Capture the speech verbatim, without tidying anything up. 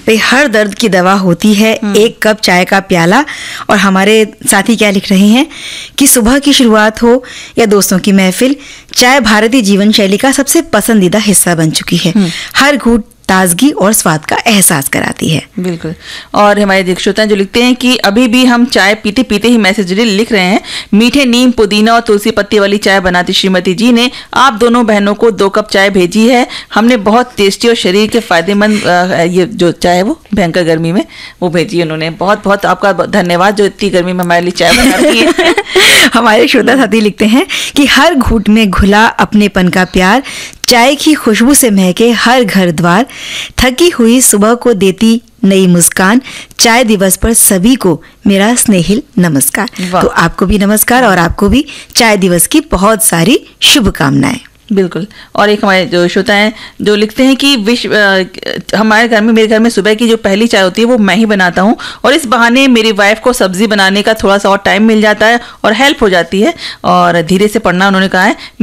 भाई हर दर्द की दवा होती है एक कप चाय का प्याला। और हमारे साथी क्या लिख रहे हैं कि सुबह की शुरुआत हो या दोस्तों की महफिल, चाय भारतीय जीवन शैली का सबसे पसंदीदा हिस्सा बन चुकी है। हर घूंट ताजगी और स्वाद का एहसास कराती है। बिल्कुल। और हमारे श्रोता जो लिखते हैं कि अभी भी हम चाय पीते पीते ही मैसेज लिख रहे हैं, मीठे नीम पुदीना और तुलसी पत्ती वाली चाय बनाती श्रीमती जी ने आप दोनों बहनों को दो कप चाय भेजी है। हमने बहुत टेस्टी और शरीर के फायदेमंद ये जो चाय है वो भयंकर गर्मी में वो भेजी उन्होंने। बहुत बहुत आपका धन्यवाद जो इतनी गर्मी में हमारे लिए चाय बना रही है। हमारे श्रोता साथी लिखते हैं कि हर घूंट में घुला अपनेपन का प्यार, चाय की खुशबू से महके हर घर द्वार, थकी हुई सुबह को देती नई मुस्कान, चाय दिवस पर सभी को मेरा स्नेहिल नमस्कार। तो आपको भी नमस्कार और आपको भी चाय दिवस की बहुत सारी शुभकामनाएं। बिल्कुल। और एक हमारे जो श्रोता हैं जो लिखते हैं कि विश्व हमारे घर में मेरे घर में सुबह की जो पहली चाय होती है वो मैं ही बनाता हूँ और इस बहाने मेरी वाइफ को सब्जी बनाने का थोड़ा सा और टाइम मिल जाता है और हेल्प हो जाती है। और धीरे से पढ़ना उन्होंने कहा है।